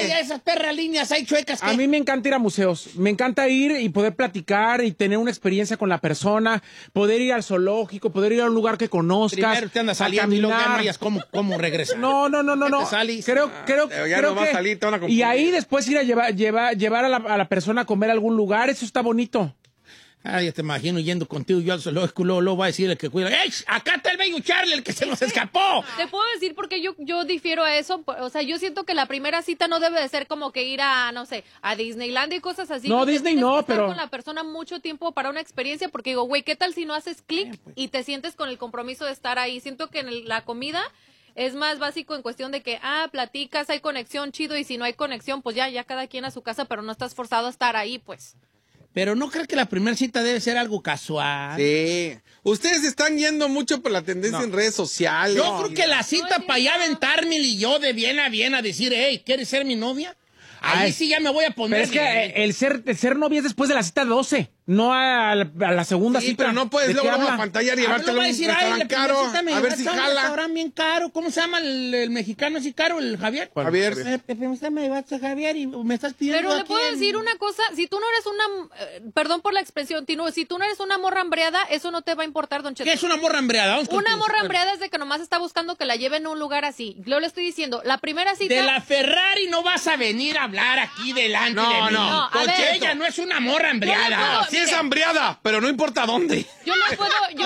esas perras líneas hay chuecas. A mí me encanta ir a museos. Me encanta ir y poder platicar y tener una experiencia con la persona, poder ir al zoológico, poder ir a un lugar que conozcas. Primero te andas saliendo y luego ya no hayas cómo regresar. No. Creo va a salir, te van a que... Y ahí después ir a llevar a la persona a comer a algún lugar, eso está bonito. Ya te imagino yendo contigo yo al zoológico, luego va a decir el que cuida, ¡ey! Acá está el bello Charlie, el que se nos escapó. Te puedo decir porque yo difiero a eso. O sea, yo siento que la primera cita no debe de ser como que ir a, no sé, a Disneyland y cosas así. No, porque Disney tienes no, que estar pero... con la persona mucho tiempo para una experiencia, porque digo, güey, ¿qué tal si no haces clic y te sientes con el compromiso de estar ahí? Siento que en la comida es más básico en cuestión de que, platicas, hay conexión, chido, y si no hay conexión, pues ya cada quien a su casa, pero no estás forzado a estar ahí, pues. Pero no creo que la primera cita debe ser algo casual. Sí. Ustedes están yendo mucho por la tendencia en redes sociales. Yo creo que la cita para allá aventarme y yo de bien a decir, hey, ¿quieres ser mi novia? Ahí sí ya me voy a poner. Pero es que el ser novia es después de la cita 12, no a la segunda cita. Sí, pero no puedes luego a pantallar y llevártelo a un restaurante caro, a ver si jala. Un restaurante bien caro. ¿Cómo se llama el mexicano así caro? ¿El Javier? Javier. Me vas a Javier y me estás pidiendo. Pero le puedo decir una cosa, si tú no eres una, perdón por la expresión, Tino, si tú no eres una morra hambreada, eso no te va a importar, don Cheto. ¿Qué es una morra hambreada? Una morra hambreada es de que nomás está buscando que la lleven a un lugar así. Yo le estoy diciendo, la primera cita... De la Ferrari no vas a venir a hablar aquí delante de mí. No. Porque ella no es una morra hambreada. Sí es hambreada, pero no importa dónde. Yo le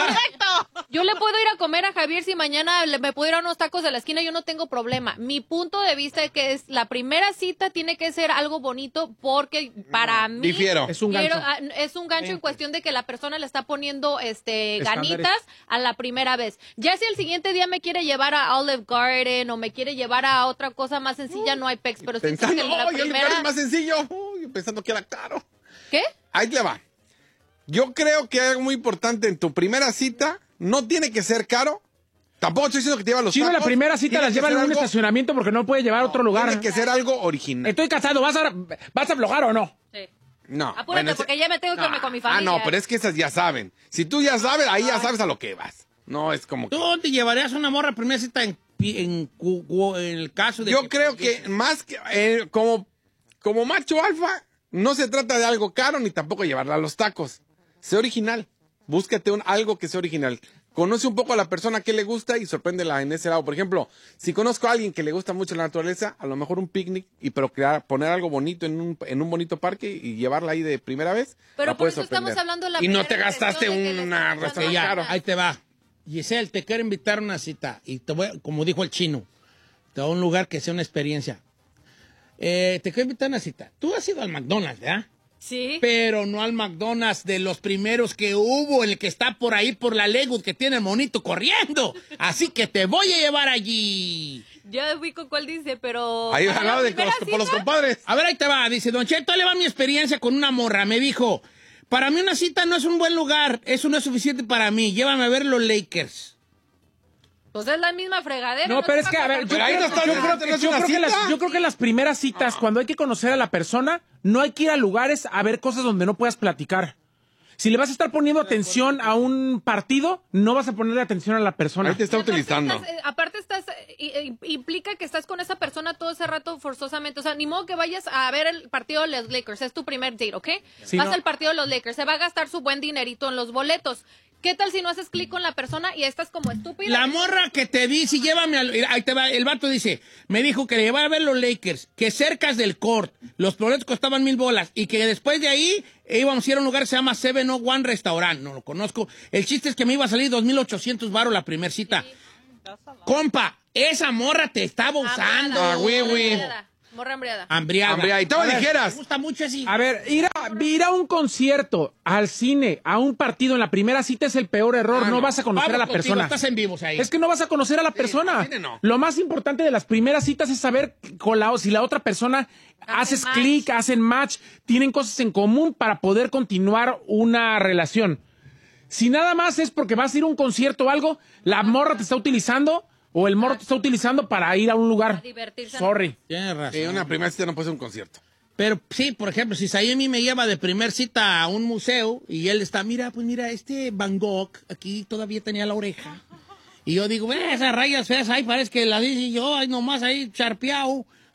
puedo ir a comer a Javier si mañana me puedo ir a unos tacos de la esquina, yo no tengo problema. Mi punto de vista es que la primera cita tiene que ser algo bonito porque para mí difiero. Es un gancho. Es un gancho en cuestión de que la persona le está poniendo ganitas a la primera vez. Ya si el siguiente día me quiere llevar a Olive Garden o me quiere llevar a otra cosa más sencilla, no hay pex, pero Pensando, siento que la primera es más sencillo. Pensando que era caro. ¿Qué? Ahí te va. Yo creo que algo muy importante en tu primera cita no tiene que ser caro. Tampoco estoy diciendo que te lleva a los Chino, tacos. la primera cita las lleva en un estacionamiento porque no puede llevar a otro lugar. Tiene que ser algo original. Estoy casado, ¿vas a aflojar o no? Sí. No. Apúrate, porque ya me tengo que irme con mi familia. No, pero es que esas ya saben. Si tú ya sabes, ahí ya sabes a lo que vas. No, es como... ¿Tú te llevarías una morra primera cita en el caso de... Yo creo que más que... como macho alfa, no se trata de algo caro ni tampoco llevarla a los tacos. Sé original. Búscate algo que sea original. Conoce un poco a la persona que le gusta y sorpréndela en ese lado. Por ejemplo, si conozco a alguien que le gusta mucho la naturaleza, a lo mejor un picnic pero poner algo bonito en un bonito parque y llevarla ahí de primera vez. Pero la por puedes eso sorprender. estamos hablando de la y no primera te gastaste impresión de que una le restaurante Ya, caro. ahí te va. Giselle, te quiero invitar a una cita. Y como dijo el chino, te voy a un lugar que sea una experiencia. Te quiero invitar a una cita. Tú has ido al McDonald's, ¿verdad? Sí. Pero no al McDonald's de los primeros que hubo, el que está por ahí por la Lego, que tiene el monito corriendo. Así que te voy a llevar allí. Ya fui con cuál dice, pero... Ahí ¿para al la lado primera por los cita? compadres. A ver, ahí te va. Dice, Don Cheto, le va mi experiencia con una morra. Me dijo, para mí una cita no es un buen lugar. Eso no es suficiente para mí. Llévame a ver los Lakers. Pues es la misma fregadera. No, pero es que, a ver, yo creo que las primeras citas, cuando hay que conocer a la persona, no hay que ir a lugares a ver cosas donde no puedas platicar. Si le vas a estar poniendo atención a un partido, no vas a ponerle atención a la persona. Ahí te está utilizando. Aparte implica que estás con esa persona todo ese rato forzosamente. O sea, ni modo que vayas a ver el partido de los Lakers. Es tu primer date, ¿ok? Sí, Vas no. al partido de los Lakers. Se va a gastar su buen dinerito en los boletos. ¿Qué tal si no haces clic con la persona y estás como estúpida? La morra que te dice, llévame ahí te va, el vato dice, me dijo que le llevara a ver los Lakers, que cercas del court, los boletos costaban $1,000 y que después de ahí íbamos a ir a un lugar que se llama 701 Restaurant, no lo conozco. El chiste es que me iba a salir $2,800 la primera cita. Sí. Compa, esa morra te estaba usando. Morra hambreada. Hambriada. Y estaba ligeras. Me gusta mucho así. A ver, ir a un concierto, al cine, a un partido en la primera cita es el peor error. No vas a conocer a la persona. Estás en vivos ahí. Es que no vas a conocer a la persona. No. Lo más importante de las primeras citas es saber si la otra persona haces clic, hacen match, tienen cosas en común para poder continuar una relación. Si nada más es porque vas a ir a un concierto o algo, la morra te está utilizando o el morro te está utilizando para ir a un lugar. A divertirse. Sorry. Tienes razón. Una primera cita no puede ser un concierto. Pero sí, por ejemplo, si Sayemi me lleva de primer cita a un museo y él está, mira, este Van Gogh aquí todavía tenía la oreja. Y yo digo, esas rayas feas ahí parece que las hice yo, ahí nomás ahí charpeado.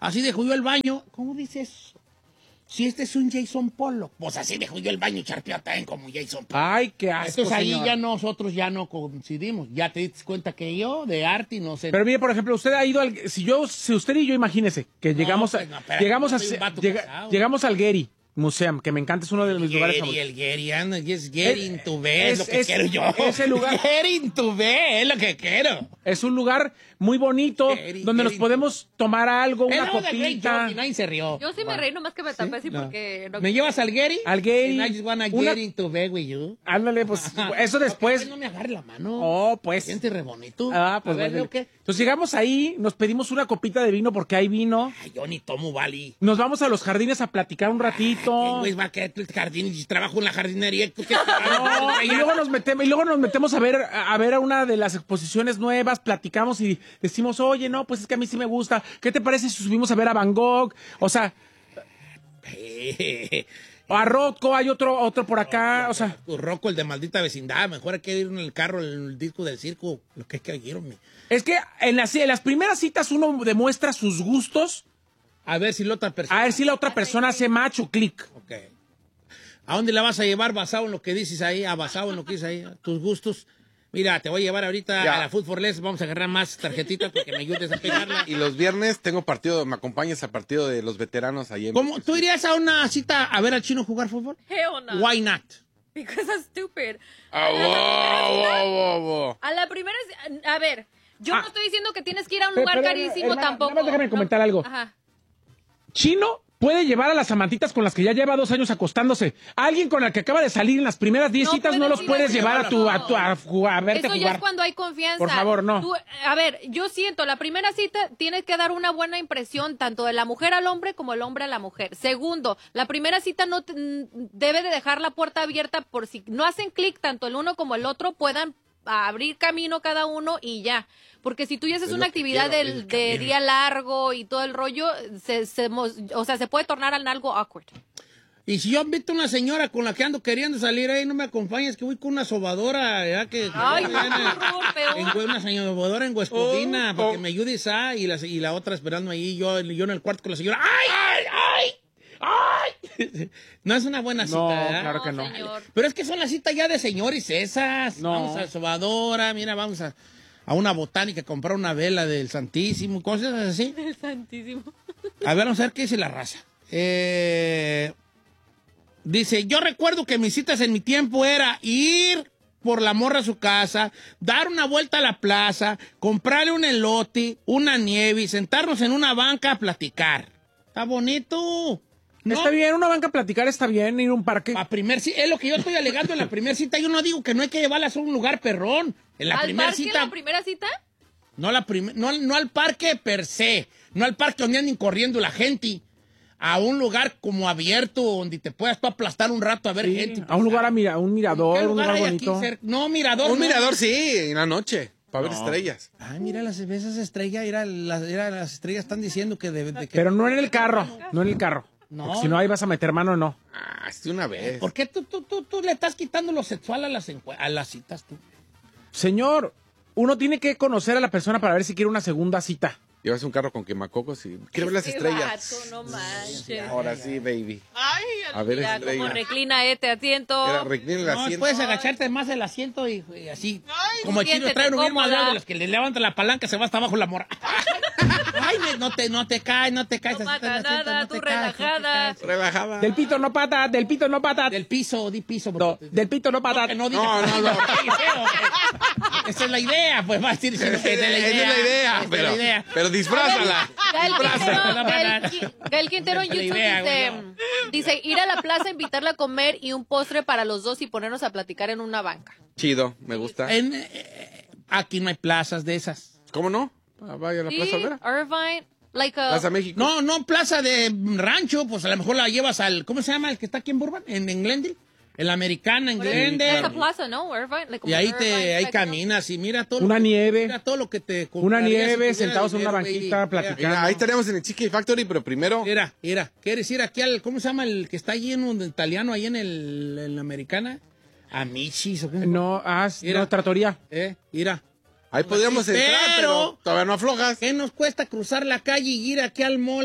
así dejó yo el baño. ¿Cómo dices? Si este es un Jason Pollock, pues así dejó yo el baño charpeado también como Jason Pollock. Ay, qué asco, Entonces ahí señor. ya nosotros ya no coincidimos. Ya te diste cuenta que yo de arte y no sé. Pero mire, por ejemplo, usted ha ido al... Si usted y yo, imagínese, que llegamos pues, no, espérate, llegamos, no soy un vato casado. llegamos al Getty Museum, que me encanta, es uno de mis lugares favoritos. El Getty, anda, yes, get into bed, es lo que quiero yo. Ese lugar... Get into bed, es lo que quiero. Es un lugar muy bonito, donde nos podemos tomar algo, una copita. Y nadie se rió. Yo sí me reí, nomás que me tapé así porque... No... ¿Me llevas al Getty? Al Getty. And I just wanna Una- get into bed with you. Ándale, pues, eso después... No me agarre la mano. Oh, pues... Siente re bonito. Ah, pues A ver, bueno. ¿veo qué? Entonces llegamos ahí, nos pedimos una copita de vino porque hay vino. Ay, yo ni tomo Bali. Nos vamos a los jardines a platicar un ratito. Güey, va a quedar el jardín y trabajo en la jardinería. ¿Tú qué? No, y luego nos metemos a ver a una de las exposiciones nuevas, platicamos y decimos, oye, no, pues es que a mí sí me gusta. ¿Qué te parece si subimos a ver a Van Gogh? O sea, o a Rocco, hay otro por acá, o sea. Rocco, el de maldita vecindad. Mejor hay que ir en el carro, el disco del circo. Lo que es que oyeron. Es que en las primeras citas uno demuestra sus gustos, A ver si la otra persona. a ver si la otra persona hace match o clic. Ok. ¿A dónde la vas a llevar basado en lo que dices ahí? Basado en lo que dices ahí. Tus gustos. Mira, te voy a llevar ahorita Ya. a la Food for Less. Vamos a agarrar más tarjetitas para que me ayudes a pegarla. Y los viernes tengo partido, me acompañas al partido de los veteranos ahí en... ¿Cómo? ¿Tú irías a una cita a ver al chino jugar fútbol? Hell no. Why not? Because that's stupid. Ah, wow. A la primera... A ver, yo no estoy diciendo que tienes que ir a un Pero, lugar pero, carísimo hermana, tampoco. nada más déjame comentar algo. Ajá. Chino puede llevar a las amantitas con las que ya lleva 2 años acostándose. Alguien con el que acaba de salir en las primeras 10 No citas no puedes los ir puedes a llevar a verte Eso ya jugar. es cuando hay confianza. Por favor, no. A ver, yo siento, la primera cita tienes que dar una buena impresión tanto de la mujer al hombre como el hombre a la mujer. Segundo, la primera cita no debe de dejar la puerta abierta por si no hacen clic tanto el uno como el otro puedan abrir camino cada uno y ya. Porque si tú ya haces Es una lo que actividad quiero, abrir el de camino. día largo y todo el rollo, o sea, se puede tornar en algo awkward. Y si yo invito a una señora con la que ando queriendo salir ahí, no me acompañas, que voy con una sobadora, ¿verdad? Ay, que peor. una sobadora en Huescovina, para que me ayudes y la otra esperando ahí, yo en el cuarto con la señora. ¡Ay! No es una buena cita, No, ¿verdad? claro que no. Señor. Pero es que son las citas ya de señores esas. No. Vamos a sobadora, mira, vamos a una botánica a comprar una vela del Santísimo, cosas así. El santísimo. A ver, vamos a ver qué dice la raza. Dice, yo recuerdo que mis citas en mi tiempo era ir por la morra a su casa, dar una vuelta a la plaza, comprarle un elote, una nieve y sentarnos en una banca a platicar. Está bonito. ¿No? Está bien, una banca a platicar, está bien, ir a un parque. Es lo que yo estoy alegando en la primera cita. Yo no digo que no hay que llevarlas a un lugar perrón. En la ¿Al primera parque cita. en la primera cita? No al parque per se. No al parque donde anden corriendo la gente. A un lugar como abierto donde te puedas tú aplastar un rato a ver Sí, gente. a un lugar, a un mirador, ¿Qué un lugar hay aquí bonito. No, mirador. Un no. mirador, sí, en la noche, para ver estrellas. Ay, mira esas estrellas. Las estrellas están diciendo que de que. Pero no en el carro, no en el carro. No. Porque si no, ahí vas a meter mano, no. Ah, sí, una vez. ¿Por qué tú le estás quitando lo sexual a las citas tú? Señor, uno tiene que conocer a la persona para ver si quiere una segunda cita. Llevas un carro con quemacocos y quiero ver las Qué estrellas. vato, no manches. Ahora sí, baby. Ay, A ver ya, como estrellas. reclina este asiento. Mira, reclina el No, asiento. puedes agacharte más el asiento y así. Como el chino siéntete trae un bien cómoda. madreado de los que le levanta la palanca se va hasta abajo la morra. Ay, no te caes. No así está pasa el asiento, nada, no te tú caes, no te relajada. caes. Relajada. Del pito no pata, del pito no pata. Del piso, di piso. No, del pito no pata. Que no digas. No. Esa es la idea, pues va a decir diciendo que Esa es la es idea. la idea, Esa es la idea. pero disfrázala. Gael Quintero en Esa es la YouTube idea, dice, ir a la plaza, invitarla a comer y un postre para los dos y ponernos a platicar en una banca. Chido, me gusta. Aquí no hay plazas de esas. ¿Cómo no? Ah, vaya a la Sí, Plaza Olvera. Irvine, like a... Plaza México. No, plaza de rancho, pues a lo mejor la llevas al, ¿cómo se llama? El que está aquí en Burbank, en Glendale. En la Americana, en Glendale. Esa plaza, ¿no? Irvine, like Y ahí Irvine, ahí like, caminas y mira todo. Una nieve. Mira todo lo que te Una comprarías si nieve, tuvieras sentados en una dinero, banquita, güey. platicando. Mira, ahí estaríamos en el Chicken Factory, pero primero. Mira, ¿quieres ir aquí al, ¿cómo se llama el que está allí en un italiano, ahí en la Americana? Amichis, ¿o qué? No, Mira. no, tratoría. Mira. Ahí podríamos entrar, pero todavía no aflojas. ¿Qué nos cuesta cruzar la calle y ir aquí al mall,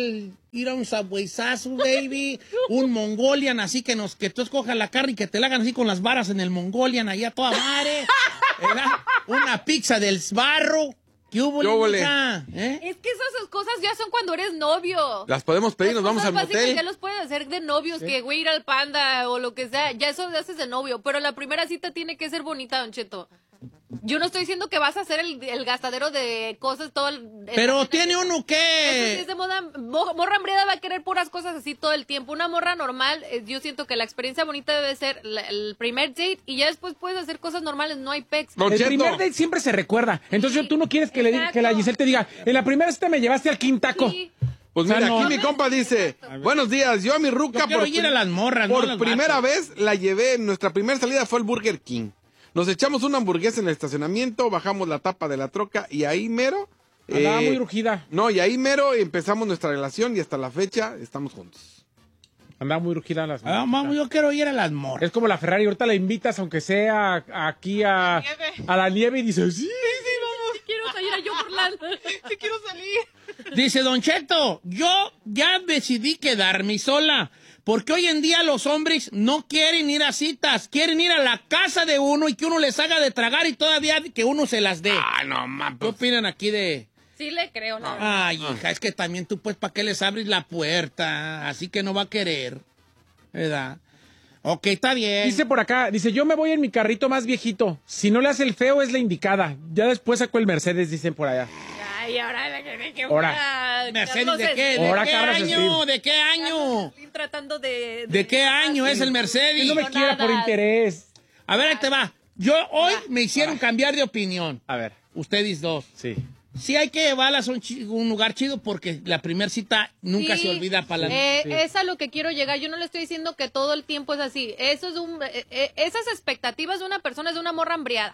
ir a un Subwayzazo, baby? Un Mongolian, así que tú escojas la carne y que te la hagan así con las varas en el Mongolian, allá toda madre. ¿Verdad? Una pizza del Sbarro. ¿Qué hubo, hija? Es que esas cosas ya son cuando eres novio. Las podemos pedir, nos vamos al motel. Ya los puedes hacer de novios, que güey, ir al Panda o lo que sea. Ya eso lo haces de novio. Pero la primera cita tiene que ser bonita, Don Cheto. Yo no estoy diciendo que vas a hacer el gastadero de cosas todo el... Pero tiene uno que... Eso sí es de moda. Morra hambriada va a querer puras cosas así todo el tiempo. Una morra normal, yo siento que la experiencia bonita debe ser el primer date y ya después puedes hacer cosas normales, no hay pecs. El primer date siempre se recuerda. Entonces tú no quieres que que la Giselle te diga, en la primera cita me llevaste al Quintaco. Sí. Pues mira, aquí mi compa dice, buenos días, yo a mi ruca quiero ir a las morras, no a por las primera vatos. vez la llevé, nuestra primera salida fue al Burger King. Nos echamos una hamburguesa en el estacionamiento, bajamos la tapa de la troca y ahí mero... Andaba muy rugida. No, y ahí mero empezamos nuestra relación y hasta la fecha estamos juntos. Andaba muy rugida las Mamá, yo quiero ir a las morras. Es como la Ferrari, ahorita la invitas, aunque sea aquí a la nieve y dices, sí, vamos. Quiero salir a yo por sí quiero salir. Dice Don Cheto, yo ya decidí quedarme sola. Porque hoy en día los hombres no quieren ir a citas, quieren ir a la casa de uno y que uno les haga de tragar y todavía que uno se las dé. Ah, no, mames. ¿Qué opinan aquí de...? Sí le creo, la verdad. Ay, hija, es que también tú, pues, ¿para qué les abres la puerta? Así que no va a querer, ¿verdad? Ok, está bien. Dice por acá, yo me voy en mi carrito más viejito. Si no le hace el feo, es la indicada. Ya después sacó el Mercedes, dicen por allá. Ay, ahora que Ahora. ¿Mercedes de qué? Ahora ¿De qué Carlos año? Slim. ¿De qué año? Estoy tratando de... ¿De qué año es el Mercedes? Que no me quiera por interés. A ver, ahí te va. Yo hoy me hicieron cambiar de opinión. A ver, Ustedes dos. sí. Sí hay que llevarlas a un lugar chido porque la primera cita nunca Sí, se olvida para la... Es a lo que quiero llegar. Yo no le estoy diciendo que todo el tiempo es así. Eso es esas expectativas de una persona es de una morra hambriada.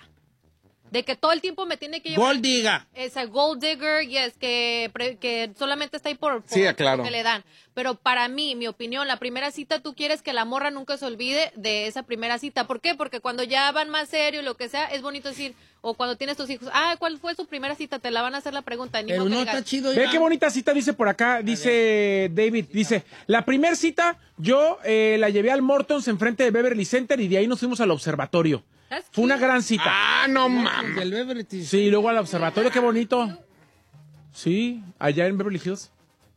De que todo el tiempo me tiene que llevar... Gold diga. Esa gold digger, yes, que solamente está ahí por Sí, claro. lo que le dan. Pero para mí, mi opinión, la primera cita tú quieres que la morra nunca se olvide de esa primera cita. ¿Por qué? Porque cuando ya van más serio, lo que sea, es bonito decir, o cuando tienes tus hijos, ¿cuál fue su primera cita? Te la van a hacer la pregunta. Ni Pero modo que no digas, está chido. Ve ya. qué bonita cita dice por acá, dice David, dice, la primera cita yo la llevé al Mortons enfrente de Beverly Center y de ahí nos fuimos al observatorio. That's Fue una cute. gran cita. Ah, no mames. Del Beverly Hills. Sí, luego al observatorio, qué bonito. Sí, allá en Beverly Hills.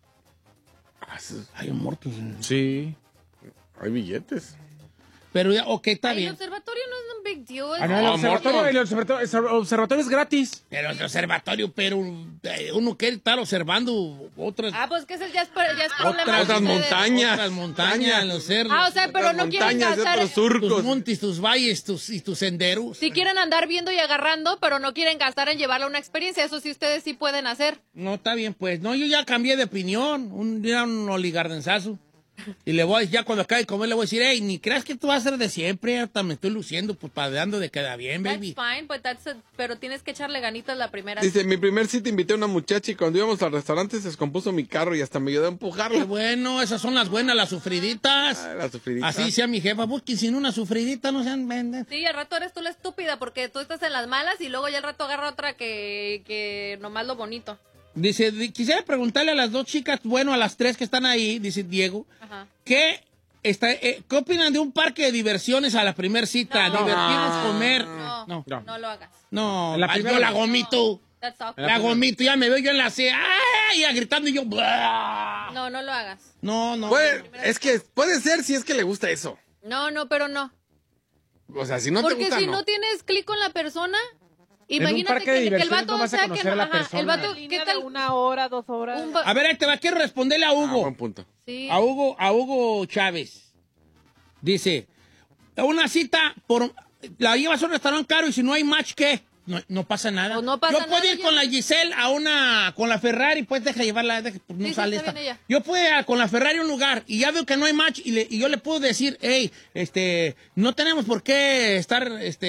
Hay muertos. Sí. Hay billetes. Pero ya, ok, está El bien. observatorio no es un big deal. Ah, no, el observatorio es gratis. Pero el observatorio, pero uno quiere estar observando otras... Pues que ese ya es problema de Otras ustedes. montañas. Otras montañas, los cerros. O sea, pero no quieren Montañas de gastar... otros tus surcos. montes, tus valles, tus senderos. Si quieren andar viendo y agarrando, pero no quieren gastar en llevarle una experiencia. Eso sí ustedes sí pueden hacer. No, está bien, pues. No, yo ya cambié de opinión. Un día un oligardenzazo. Y le voy, ya cuando acabe de comer, le voy a decir, hey, ni creas que tú vas a ser de siempre. Hasta me estoy luciendo, pues, padeando de queda bien, baby. That's fine, pero tienes que echarle ganitas la primera. Dice, mi primer cita invité a una muchacha y cuando íbamos al restaurante se descompuso mi carro y hasta me ayudó a Qué empujarla. bueno, esas son las buenas, las sufriditas. La sufridita. Así sea mi jefa, busquen sin una sufridita, no sean vendes. Sí, al rato eres tú la estúpida porque tú estás en las malas y luego ya al rato agarra otra que nomás lo bonito. Dice, quisiera preguntarle a las dos chicas, bueno, a las tres que están ahí, dice Diego, Ajá. ¿qué opinan de un parque de diversiones a la primer cita? No. Divertirnos, comer. No, No. no lo hagas. No, La primera- yo la gomito. That's awkward. La gomito, ya me veo yo en la C, ¡ay! Ya gritando y yo, ¡blah! No, no lo hagas. No. Es que puede ser si es que le gusta eso. No, pero no. O sea, si no te Porque gusta, si no. no tienes clic con la persona, un imagínate parque de que el diversiones vato no vas a sea que conocer no, a la ajá, persona. el vato, Una ¿qué línea tal? de 1 hora, 2 horas. A ver, ahí te va, quiero responderle a Hugo. Buen punto. Sí. A Hugo Chávez. Dice, una cita la llevas a un restaurante caro y si no hay match, ¿qué? No pasa nada. Pues no pasa yo puedo nada, ir con la Giselle con la Ferrari, pues deja llevarla, pues no Sí, sale está esta. bien ella. Yo puedo ir con la Ferrari a un lugar y ya veo que no hay match y yo le puedo decir, hey, no tenemos por qué estar,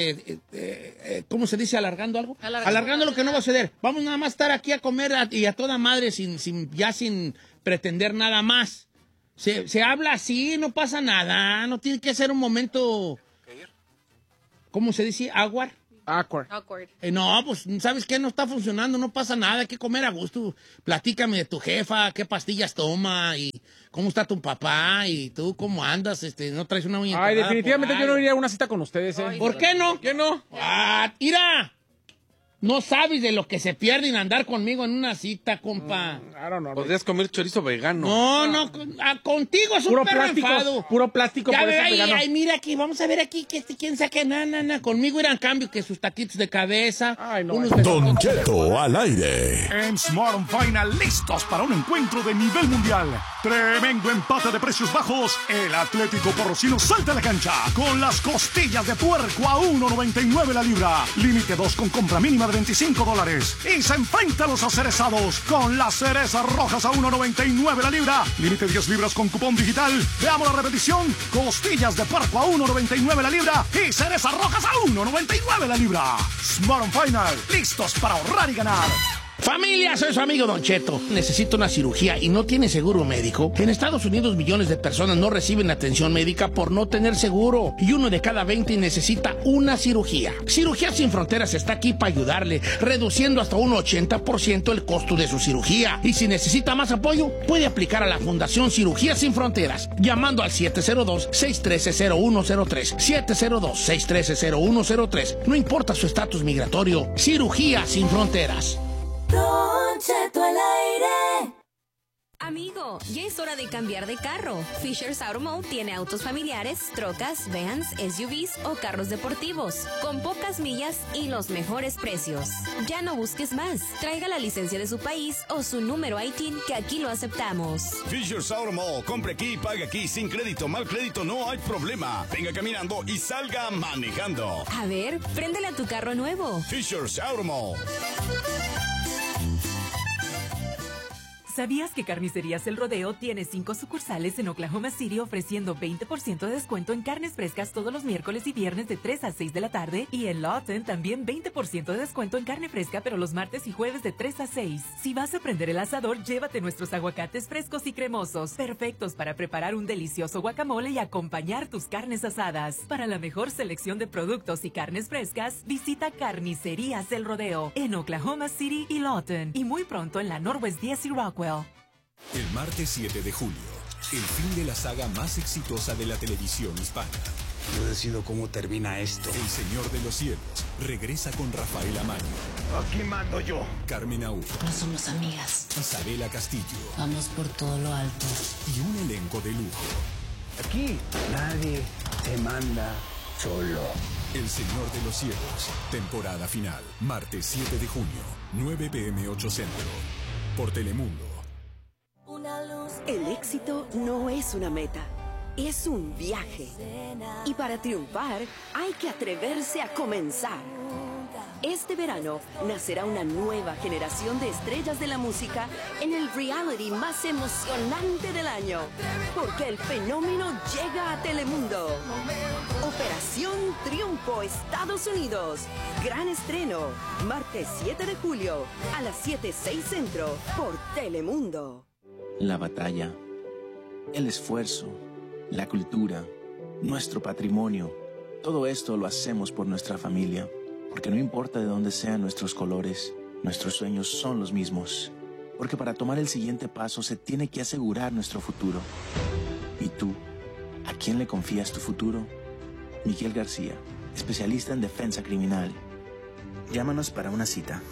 ¿cómo se dice? ¿Alargando algo? Alargando lo que no va a suceder. Vamos nada más a estar aquí a comer y a toda madre sin pretender nada más. Se habla así, no pasa nada, no tiene que ser un momento, ¿cómo se dice? Aguar. Awkward. No, pues, ¿sabes qué? No está funcionando, no pasa nada, hay que comer a gusto. Platícame de tu jefa, qué pastillas toma y cómo está tu papá y tú cómo andas, no traes una uña. Ay, definitivamente yo no iría a una cita con ustedes, ¿eh? ¿Por qué no? ¿Qué no? Mira, no sabes de lo que se pierde en andar conmigo en una cita, compa. I don't know. Podrías comer chorizo vegano. No, contigo es un Puro perro plástico, enfado. puro plástico, Ya por eso ve, vegano. ay, mira aquí, vamos a ver aquí que quién saque nada. Conmigo irán cambio que sus taquitos de cabeza. Ay, no, unos Don Cheto al aire. En Smart Final, listos para un encuentro de nivel mundial. Tremendo empate de precios bajos. El Atlético Porrocino salta a la cancha con las costillas de puerco a $1.99 la libra. Límite 2 con compra mínima de $25. Y se enfrenta a los acerezados con las cerezas rojas a $1.99 la libra. Límite 10 libras con cupón digital. Veamos la repetición. Costillas de puerco a $1.99 la libra. Y cerezas rojas a $1.99 la libra. Smart Final, listos para ahorrar y ganar. Familia, soy su amigo Don Cheto. Necesito una cirugía y no tiene seguro médico. En Estados Unidos millones de personas no reciben atención médica por no tener seguro. Y 1 de cada 20 necesita una cirugía. Cirugía Sin Fronteras está aquí para ayudarle, reduciendo hasta un 80% el costo de su cirugía. Y si necesita más apoyo, puede aplicar a la Fundación Cirugía Sin Fronteras, llamando al 702-613-0103. 702-613-0103. No importa su estatus migratorio. Cirugía Sin Fronteras. Don Cheto al aire. Amigo, ya es hora de cambiar de carro. Fisher's Auto Mall tiene autos familiares, trocas, vans, SUVs o carros deportivos, con pocas millas y los mejores precios. Ya no busques más. Traiga la licencia de su país o su número ITIN, que aquí lo aceptamos. Fisher's Auto Mall. Compre aquí y pague aquí. Sin crédito, mal crédito, no hay problema. Venga caminando y salga manejando. A ver, préndele a tu carro nuevo. Fisher's Auto Mall. ¿Sabías que Carnicerías El Rodeo tiene 5 sucursales en Oklahoma City ofreciendo 20% de descuento en carnes frescas todos los miércoles y viernes de 3 a 6 de la tarde? Y en Lawton también 20% de descuento en carne fresca, pero los martes y jueves de 3 a 6. Si vas a prender el asador, llévate nuestros aguacates frescos y cremosos, perfectos para preparar un delicioso guacamole y acompañar tus carnes asadas. Para la mejor selección de productos y carnes frescas, visita Carnicerías El Rodeo en Oklahoma City y Lawton. Y muy pronto en la Northwest 10 y Rockwell. El martes 7 de julio, el fin de la saga más exitosa de la televisión hispana. Yo decido cómo termina esto. El Señor de los Cielos regresa con Rafael Amaño. Aquí mando yo. Carmen Aúl. No somos amigas. Isabela Castillo. Vamos por todo lo alto. Y un elenco de lujo. Aquí nadie te manda solo. El Señor de los Cielos, temporada final. Martes 7 de junio, 9 p.m. 8 Centro. Por Telemundo. El éxito no es una meta, es un viaje. Y para triunfar hay que atreverse a comenzar. Este verano nacerá una nueva generación de estrellas de la música en el reality más emocionante del año. Porque el fenómeno llega a Telemundo. Operación Triunfo, Estados Unidos. Gran estreno, martes 7 de julio a las 7:06 Centro por Telemundo. La batalla, el esfuerzo, la cultura, nuestro patrimonio, todo esto lo hacemos por nuestra familia, porque no importa de dónde sean nuestros colores, nuestros sueños son los mismos, porque para tomar el siguiente paso se tiene que asegurar nuestro futuro. ¿Y tú? ¿A quién le confías tu futuro? Miguel García, especialista en defensa criminal. Llámanos para una cita,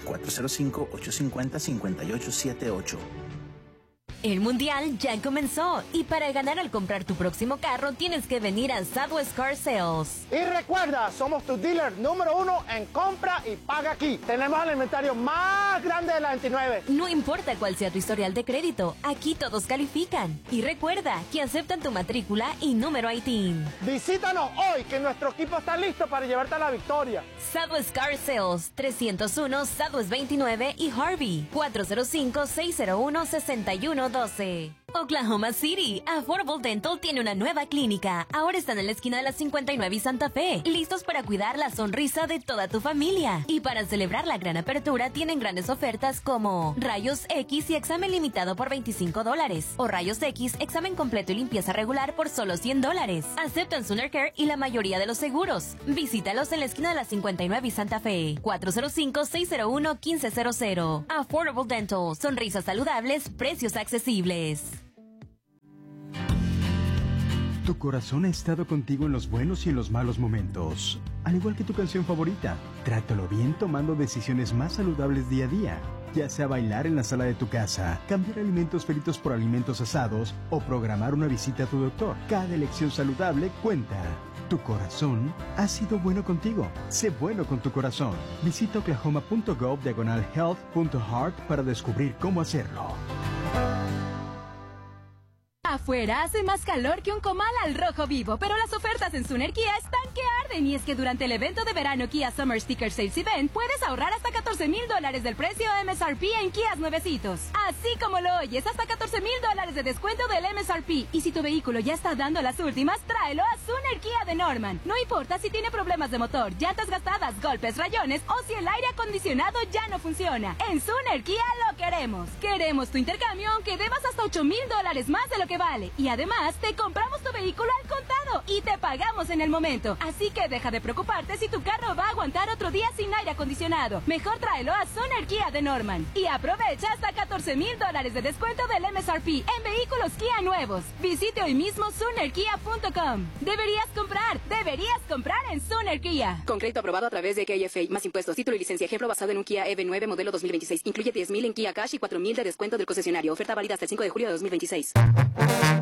405-850-5878. El Mundial ya comenzó y para ganar al comprar tu próximo carro tienes que venir a Southwest Car Sales. Y recuerda, somos tu dealer número 1 en compra y paga aquí. Tenemos el inventario más grande de la 29. No importa cuál sea tu historial de crédito, aquí todos califican. Y recuerda que aceptan tu matrícula y número ITIN. Visítanos hoy que nuestro equipo está listo para llevarte a la victoria. Southwest Car Sales, 301 Southwest 29 y Harvey, 405-601-6112. Oklahoma City, Affordable Dental tiene una nueva clínica. Ahora están en la esquina de la 59 y Santa Fe, listos para cuidar la sonrisa de toda tu familia. Y para celebrar la gran apertura, tienen grandes ofertas como rayos X y examen limitado por $25, o rayos X, examen completo y limpieza regular por solo $100. Aceptan Sooner Care y la mayoría de los seguros. Visítalos en la esquina de la 59 y Santa Fe, 405-601-1500. Affordable Dental, sonrisas saludables, precios accesibles. Tu corazón ha estado contigo en los buenos y en los malos momentos. Al igual que tu canción favorita, trátalo bien tomando decisiones más saludables día a día. Ya sea bailar en la sala de tu casa, cambiar alimentos fritos por alimentos asados o programar una visita a tu doctor. Cada elección saludable cuenta. Tu corazón ha sido bueno contigo. Sé bueno con tu corazón. Visita oklahoma.gov/health.heart para descubrir cómo hacerlo. Afuera hace más calor que un comal al rojo vivo, pero las ofertas en Sooner Kia están que arden, y es que durante el evento de verano Kia Summer Sticker Sales Event puedes ahorrar hasta $14,000 del precio MSRP en Kias nuevecitos. Así como lo oyes, hasta $14,000 de descuento del MSRP. Y si tu vehículo ya está dando las últimas, tráelo a Sooner Kia de Norman. No importa si tiene problemas de motor, llantas gastadas, golpes, rayones o si el aire acondicionado ya no funciona. En Sooner Kia lo queremos. Queremos tu intercambio aunque debas hasta $8,000 más de lo que vale. Y además, te compramos tu vehículo al contado y te pagamos en el momento. Así que deja de preocuparte si tu carro va a aguantar otro día sin aire acondicionado. Mejor tráelo a Sooner Kia de Norman. Y aprovecha hasta $14,000 de descuento del MSRP en vehículos Kia nuevos. Visite hoy mismo SoonerKia.com. Deberías comprar en Sooner Kia. Con crédito aprobado a través de KFA, más impuestos, título y licencia. Ejemplo basado en un Kia EV9 modelo 2026. Incluye $10,000 en Kia Cash y $4,000 de descuento del concesionario. Oferta válida hasta el 5 de julio de 2026.